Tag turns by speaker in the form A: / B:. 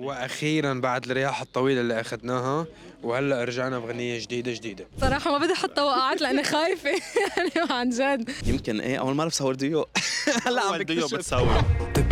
A: واخيرا بعد الرياح الطويله اللي اخذناها وهلا رجعنا بغنيه جديده.
B: صراحة ما بدي احط توقعات لأني خايفة يعني عن جد.
C: يمكن ايه اول مره بصور ديو. هلا عم
D: أول ديو
C: بكتشف.
D: بتصور.